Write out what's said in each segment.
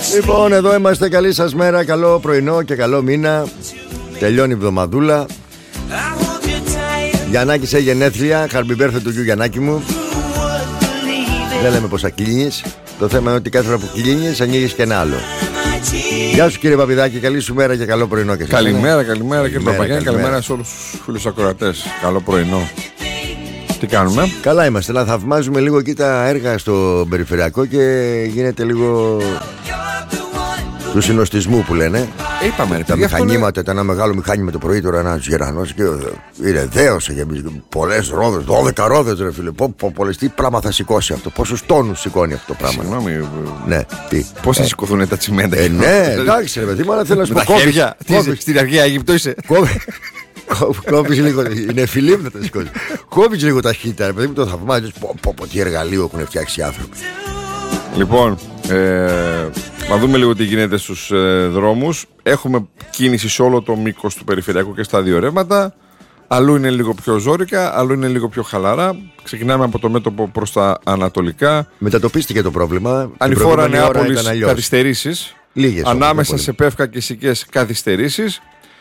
Λοιπόν, εδώ είμαστε. Καλή σας μέρα, καλό πρωινό και καλό μήνα. Τελειώνει η εβδομαδούλα. Γιαννάκη σε γενέθλια. Happy birthday του γιου Γιαννάκη μου. Δεν λέμε πως θα κλείνεις. Το θέμα είναι ότι κάθε φορά που κλείνεις ανοίγεις και ένα άλλο. Γεια σου κύριε Παπηδάκη, καλή σου μέρα και καλό πρωινό και σας. Καλημέρα κύριε Παπαγιάννη, καλημέρα σε όλους τους φίλους ακροατές. Καλό πρωινό. Τι κάνουμε? Καλά είμαστε, να θαυμάζουμε λίγο εκεί τα έργα στο περιφερειακό και γίνεται λίγο του συνοστισμού που λένε. Είπαμε ρε, τα μηχανήματα, ήταν ένα μεγάλο μηχάνημα το πρωί, τώρα ένας γερανός και είναι δέωσε για πολλές ρόδες, 12 ρόδες ρε φίλε. Πολλές, τι πράγμα θα σηκώσει αυτό, πόσους τόνους σηκώνει αυτό το πράγμα. Συγγνώμη, ναι, τι. πώς θα σηκωθούν τα τσιμέντα? Ναι, εντάξει ρε παιδί μου, αλλά θέλω να σου πω. Στην Αρχαία Αίγυπτο είσαι? Κόβεις λίγο, είναι φιλίμ να τα σηκώσει. Κόβεις λίγο ταχύτητα, ρε παιδί μου, το θαυμάζεις. Τι εργαλείο έχουν φτιάξει οι άνθρωποι. Λοιπόν, να δούμε λίγο τι γίνεται στους δρόμους. Έχουμε κίνηση σε όλο το μήκος του περιφερειακού και στα δύο ρεύματα. Αλλού είναι λίγο πιο ζόρικα, αλλού είναι λίγο πιο χαλαρά. Ξεκινάμε από το μέτωπο προς τα ανατολικά. Μετατοπίστηκε το πρόβλημα. Ανηφόρα Νεάπολης καθυστερήσεις. Ανάμεσα σε Πεύκα και Σικές καθυστερήσεις.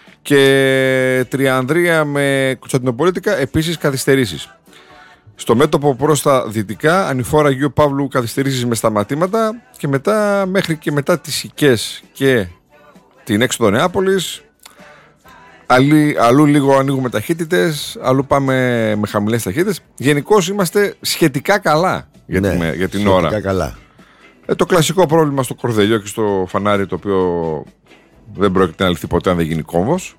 Και Τριανδρία με Κωνσταντινοπολίτικα επίσης καθυστερήσεις. Στο μέτωπο προς τα δυτικά, Ανηφόρα Αγίου Παύλου καθυστερήσεις με σταματήματα. Και μετά, μέχρι και μετά τις Σικές και την έξοδο Νεάπολης, αλλού λίγο ανοίγουμε ταχύτητες, αλλού πάμε με χαμηλές ταχύτητες. Γενικώς είμαστε σχετικά καλά για την ώρα. Καλά. Το κλασικό πρόβλημα στο Κορδελιό και στο φανάρι, το οποίο δεν πρόκειται να λυθεί ποτέ αν δεν γίνει κόμβος.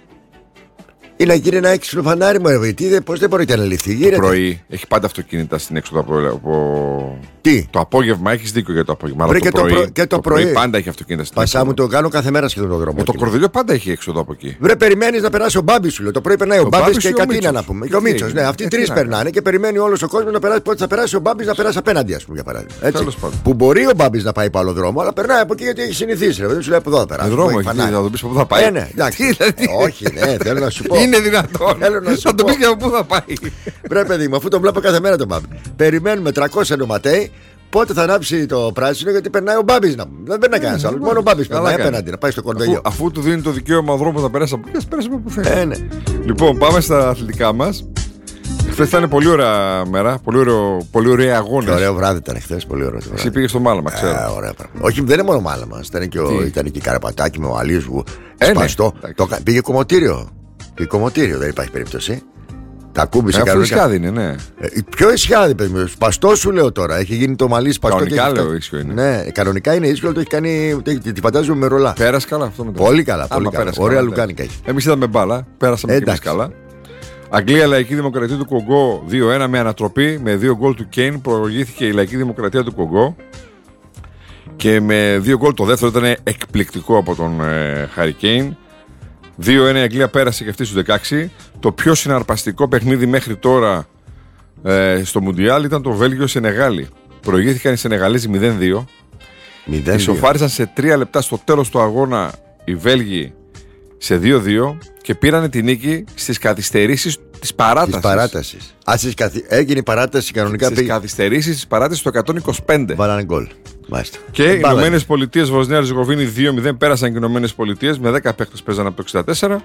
Ή να γίνει ένα έξυπνο φανάρι μου, ρε. Πώς δεν μπορείτε να λυθεί? Το πρωί έχει πάντα αυτοκίνητα στην έξοδο από. Τι? Το απόγευμα, έχεις δίκιο για το απόγευμα. Αλλά το πρωί πάντα έχει αυτοκίνητα στην έξοδο. Πασά μου το κάνω κάθε μέρα σχεδόν τον δρόμο. Το Κορδελιό πάντα έχει έξοδο από εκεί. Βρε, περιμένεις να περάσει ο Μπάμπης σου. Το πρωί περνάει ο Μπάμπης και η Κατίνα να πούμε. Και ο Μίτσος. Ναι, αυτοί τρεις περνάνε και περιμένει όλος ο κόσμος να περάσει. Πότε θα περάσει ο Μπάμπης να περάσει απέναντι, ας πούμε, για παράδειγμα. Που μπορεί ο Μπάμπης να πάει από άλλο δρόμο, αλλά περνάει από εκεί γιατί έχει συνηθίσει. Δεν σου λέει από εδώ θα περάσει. Δρόμο έχει, θα τον πει που θα πάει. Όχι, ναι, θέλω να σου πω. Είναι δυνατόν. Θα τον πει από πού θα πάει. Βρε, παιδί μου, αφού τον βλέπω κάθε μέρα τον Μπάμπη. Περιμένουμε 300 νοματέοι. Πότε θα ανάψει το πράσινο, γιατί περνάει ο Μπάμπης. Δεν περνάει κανένας άλλο. Μόνο ο Μπάμπης περνάει απέναντι να πάει στο Κορδελιό. Αφού του δίνει το δικαίωμα ο δρόμος να περάσει από εκεί, ας περάσει από που θέλει. Λοιπόν, πάμε στα αθλητικά μας. Χθες ήταν πολύ ωραία μέρα, πολύ ωραία αγώνες. Ωραίο βράδυ ήταν χθες, πολύ ωραίο. Εσύ πήγες στο Μάλαμα, ξέρω. Όχι, δεν είναι μόνο Μάλαμα. Ήταν και η Καραπατάκη με ο Αλίος που σπαστό. Πήγε κομμωτήριο. Κομμωτήριο, δεν υπάρχει περίπτωση. Τα ακούμπησε κανονικά. Ισχάδι είναι, ναι. Ποιο ισχάδι, παιδί μου. Σπαστό σου λέω τώρα. Έχει γίνει το μαλλί σπαστό. Κανονικά λέω ίσιο είναι. Ναι, κανονικά είναι ίσιο, το έχει κάνει. Τη φαντάζομαι με ρολά. Πέρασε καλά αυτό μετά. Πολύ καλά. Πολύ καλά. Ωραία λουκάνικα έχει. Εμείς είδαμε μπάλα. Πέρασαμε και εμείς καλά. Αγγλία Λαϊκή Δημοκρατία του Κονγκό 2-1 με ανατροπή. Με 2 γκολ του Κέιν προηγήθηκε η Λαϊκή Δημοκρατία του Κονγκό. Και με 2 γκολ το δεύτερο ήταν εκπληκτικό από τον Χάρι Κέιν. 2-1 η Αγγλία πέρασε και αυτή στους 16. Το πιο συναρπαστικό παιχνίδι μέχρι τώρα στο Μουντιάλ ήταν το Βέλγιο-Σενεγάλη. Προηγήθηκαν οι Σενεγαλέζοι 0-2. Ισοφάρισαν σε 3 λεπτά στο τέλος του αγώνα οι Βέλγοι σε 2-2 και πήρανε τη νίκη στις καθυστερήσεις της παράτασης. Έγινε η παράταση κανονικά. Στις καθυστερήσεις της παράτασης το 125. Βάλανε γκολ. Και οι Ηνωμένες Πολιτείες, Βοσνία Ερζεγοβίνη 2-0 πέρασαν και οι Ηνωμένες Πολιτείες με 10 παίκτες παίζαν από το 64.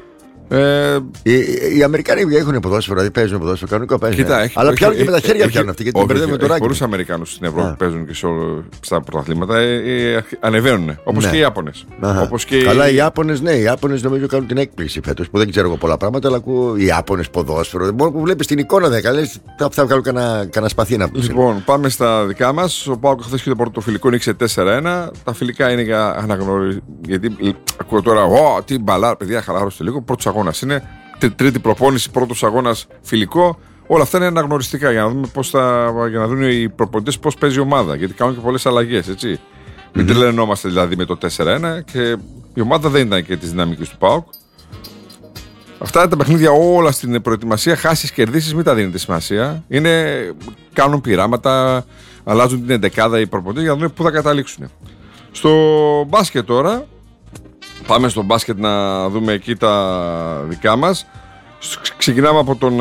Οι Αμερικάνοι έχουν ποδόσφαιρο, δηλαδή παίζουν ποδόσφαιρο κανονικό παίζουν. Αλλά πιάνουν και με τα χέρια πιάνουν αυτοί. Γιατί μπερδεύουν με το ράκι. Πολλούς Αμερικάνους στην Ευρώπη παίζουν και στα πρωταθλήματα. Ανεβαίνουν. Όπως και οι Ιάπωνες. Καλά, οι Ιάπωνες, ναι, οι Ιάπωνες νομίζω κάνουν την έκπληξη φέτος. Που δεν ξέρω εγώ πολλά πράγματα, αλλά ακούω οι Ιάπωνες ποδόσφαιρο. Μόνο που βλέπεις την εικόνα 10 λες θα βγάλουν κανένα σπαθί να πούμε. Λοιπόν, πάμε στα δικά μας. Ο Πάοκ χθες και το φιλικό νίκησε 4-1. Τα φιλικά είναι για αναγνώριση. Γιατί ακούω τώρα, τι μπαλά, παιδιά, χαλάρωστε λίγο. Πρώτος αγώνας είναι. Τρίτη προπόνηση, πρώτος αγώνας φιλικό. Όλα αυτά είναι αναγνωριστικά για να δούμε για να δουν οι προπονητές πώς παίζει η ομάδα. Γιατί κάνουν και πολλές αλλαγές, έτσι. Μην τρελαινόμαστε δηλαδή με το 4-1 και η ομάδα δεν ήταν και της δυναμικής του ΠΑΟΚ. Αυτά τα παιχνίδια όλα στην προετοιμασία, χάσεις, κερδίσεις, μην τα δίνετε σημασία. Κάνουν πειράματα, αλλάζουν την εντεκάδα οι προπονητές για να δούμε πού θα καταλήξουν. Στο μπάσκετ τώρα. Πάμε στο μπάσκετ να δούμε εκεί τα δικά μας. Ξεκινάμε από τον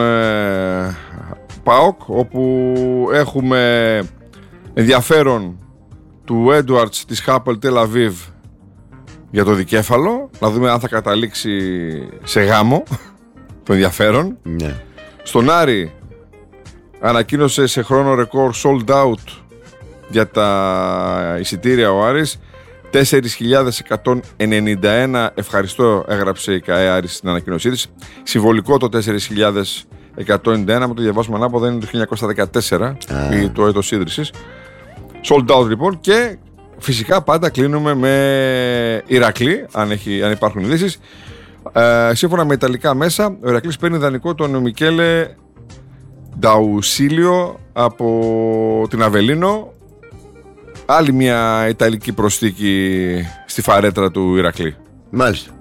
ΠΑΟΚ, όπου έχουμε ενδιαφέρον του Edwards της Hapoel Tel Aviv για το δικέφαλο. Να δούμε αν θα καταλήξει σε γάμο. Το ενδιαφέρον. Ναι. Στον Άρη ανακοίνωσε σε χρόνο ρεκόρ sold out για τα εισιτήρια ο Άρης. 4.191 ευχαριστώ έγραψε η ΚΑΕ Άρης στην ανακοίνωσή της. Συμβολικό το 4.191, με το διαβάσουμε ανάποδα, είναι το 1914 το έτος ίδρυσης. Sold out λοιπόν, και φυσικά πάντα κλείνουμε με Ηρακλή, αν υπάρχουν ειδήσεις. Σύμφωνα με ιταλικά μέσα, ο Ηρακλής παίρνει δανεικό τον Μικέλε Νταουσίλιο από την Αβελίνο. Άλλη μια ιταλική προσθήκη στη φαρέτρα του Ηρακλή. Μάλιστα.